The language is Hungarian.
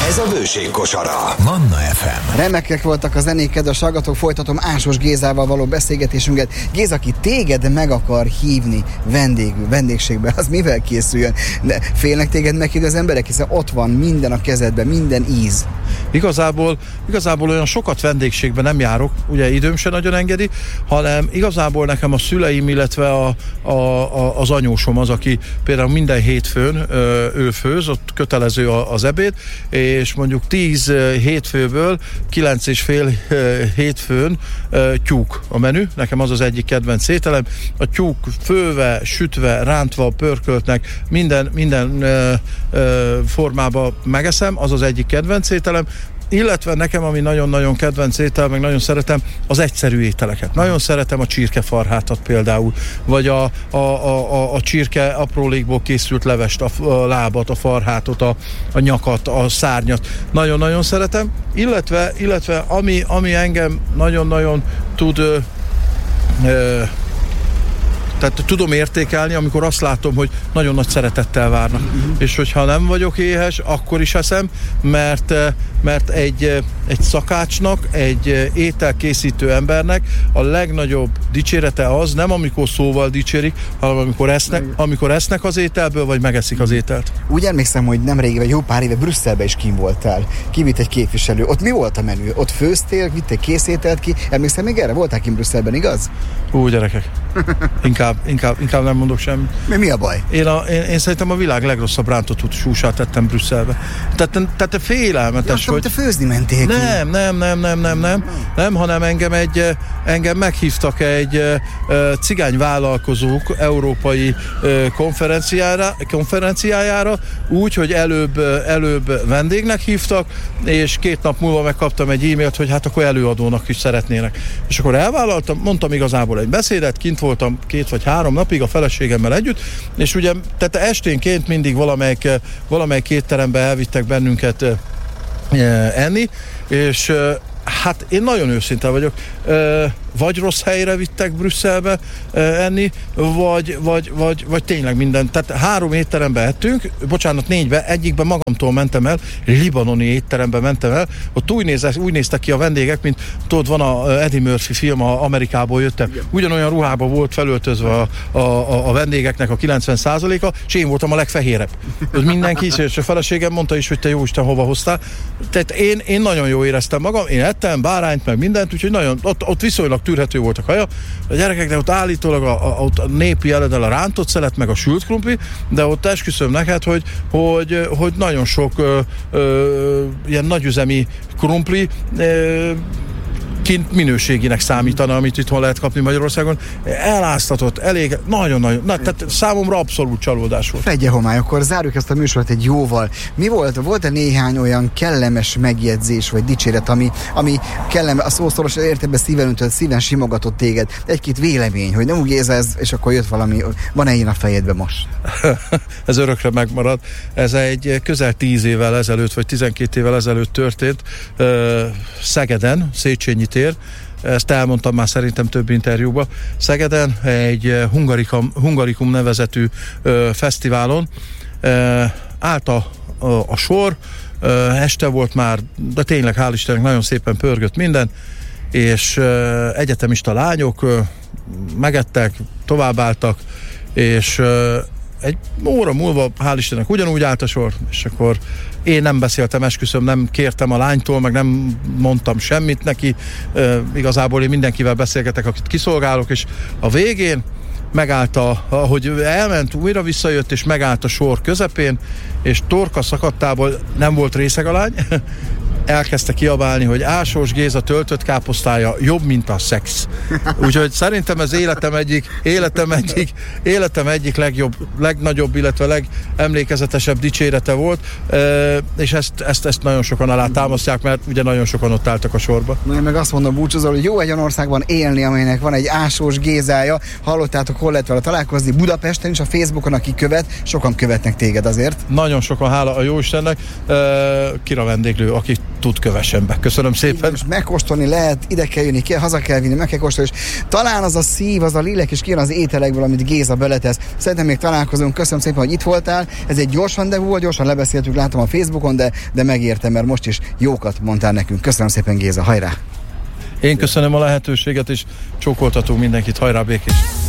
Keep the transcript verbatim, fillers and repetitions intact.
Ez a Bőség kosara. Manna ef em. Remekek voltak a zenék, kedves hallgatók, folytatom Ásos Gézával való beszélgetésünket. Géza, aki téged meg akar hívni vendégül, vendégségbe, az mivel készüljön? De félnek téged meghívni az emberek, hiszen ott van minden a kezedben, minden íz. Igazából, igazából olyan sokat vendégségben nem járok, ugye időm se nagyon engedi, hanem igazából nekem a szüleim, illetve a, a, a, az anyósom az, aki például minden hétfőn ő főz, ott kötelező az ebéd, és mondjuk tíz hétfőből kilenc és fél hétfőn tyúk a menü. Nekem az az egyik kedvenc ételem. A tyúk főve, sütve, rántva, pörköltnek, minden, minden ö, ö, formába megeszem, az az egyik kedvenc ételem. Illetve nekem, ami nagyon-nagyon kedvenc étel, meg nagyon szeretem, az egyszerű ételeket. Nagyon szeretem a csirkefarhátat például, vagy a, a, a, a, a csirke aprólékból készült levest, a, a lábat, a farhátot, a, a nyakat, a szárnyat. Nagyon-nagyon szeretem. Illetve, illetve ami, ami engem nagyon-nagyon tud... Ö, ö, Tehát tudom értékelni, amikor azt látom, hogy nagyon nagy szeretettel várnak. Uh-huh. És hogyha nem vagyok éhes, akkor is eszem, mert, mert egy, egy szakácsnak, egy ételkészítő embernek a legnagyobb dicsérete az, nem amikor szóval dicsérik, hanem amikor esznek, amikor esznek az ételből, vagy megeszik az ételt. Úgy emlékszem, hogy nemrég, vagy jó pár éve Brüsszelbe is kim voltál. Kivitt egy képviselő. Ott mi volt a menü? Ott főztél, vittél készételt ki? Emlékszem még erre? Voltál kim Brüsszelben, igaz? Ú, gyerekek. Inkább, inkább, inkább nem mondok semmit. Mi, mi a baj? Én, a, én, én szerintem a világ legrosszabb rántott húsát tettem Brüsszelbe. Tehát, tehát félelmetes, ja, hogy... te főzni mentél ki. Nem, nem, nem, nem, nem, nem, nem, hanem engem egy, engem meghívtak egy cigány vállalkozók európai konferenciára, konferenciájára, úgy, hogy előbb, előbb vendégnek hívtak, és két nap múlva megkaptam egy e-mailt, hogy hát akkor előadónak is szeretnének. És akkor elvállaltam, mondtam igazából egy beszédet, kint voltam két vagy három napig a feleségemmel együtt, és ugye, tehát esténként mindig valamelyik, valamelyik étterembe elvittek bennünket enni, és hát én nagyon őszinte vagyok, vagy rossz helyre vittek Brüsszelbe enni, vagy, vagy, vagy, vagy tényleg minden. Tehát három étterembe ettünk, bocsánat, négybe, egyikben magamtól mentem el, libanoni étterembe mentem el, ott úgy, nézek, úgy néztek ki a vendégek, mint tudod, van a Eddie Murphy film, a Amerikából jöttem. Ugyanolyan ruhába volt felöltözve a, a, a vendégeknek a kilencven százaléka, és én voltam a legfehérebb. Mindenki, és a feleségem mondta is, hogy te jóisten hova hoztál. Tehát én, én nagyon jól éreztem magam, én ettem bárányt, meg mindent, úgyhogy nagyon, ott, ott viszonylag tűrhető volt a kaja. A gyerekek, de ott állítólag a, a, a népi eledel a rántott szelet, meg a sült krumpli, de ott esküszöm neked, hogy, hogy, hogy nagyon sok ö, ö, ilyen nagyüzemi krumpli ö, kint minőséginek számítana, amit itthon lehet kapni Magyarországon. Eláztatott, elég, nagyon-nagyon, na, tehát számomra abszolút csalódás volt. Fedje homály, akkor zárjuk ezt a műsort egy jóval. Mi volt? Volt-e néhány olyan kellemes megjegyzés, vagy dicséret, ami, ami kellemes, a szószoros értelemben szíven öntött, szíven simogatott téged? Egy-két vélemény, hogy nem úgy érzed, és akkor jött valami, van-e ilyen a fejedbe most? Ez örökre megmarad. Ez egy közel tíz évvel ezelőtt, vagy tizenkét évvel ezelőtt történt Szegeden, Széchenyi tér. Ezt elmondtam már szerintem több interjúban. Szegeden egy Hungarikum, Hungarikum nevezetű ö, fesztiválon ö, állt a, a, a sor, ö, este volt már, de tényleg hál' Istennek nagyon szépen pörgött minden, és ö, egyetemista lányok ö, megettek, továbbálltak, és ö, egy óra múlva, hál' Istennek, ugyanúgy állt a sor, és akkor én nem beszéltem, esküszöm, nem kértem a lánytól, meg nem mondtam semmit neki. E, igazából én mindenkivel beszélgetek, akit kiszolgálok, és a végén megállt, a, ahogy elment, újra visszajött, és megállt a sor közepén, és torka szakadtából nem volt részeg a lány, elkezdte kiabálni, hogy Ásos Géza töltött káposztája jobb, mint a szex. Úgyhogy szerintem ez életem egyik, életem egyik, életem egyik legjobb, legnagyobb, illetve legemlékezetesebb dicsérete volt, és ezt, ezt, ezt nagyon sokan alá támasztják, mert ugye nagyon sokan ott álltak a sorba. Én meg azt mondom, búcsúzol, hogy jó egy olyan országban élni, amelynek van egy Ásos Gézája. Hallottátok, hol lehet vele találkozni? Budapesten is, a Facebookon, aki követ, sokan követnek téged azért. Nagyon sokan, hála a Jóistennek. Kira vendéglő, aki tud kövessen be. Köszönöm szépen. És megkóstolni lehet, ide kell jönni, kell, haza kell vinni, meg kell kóstolni, és talán az a szív, az a lélek is kijön az ételekből, amit Géza beletesz. Szerintem még találkozunk. Köszönöm szépen, hogy itt voltál. Ez egy gyors rendezvú volt, gyorsan lebeszéltük, látom a Facebookon, de, de megértem, mert most is jókat mondtál nekünk. Köszönöm szépen, Géza, hajrá! Én köszönöm a lehetőséget, és csókoltatunk mindenkit, hajrá Békés!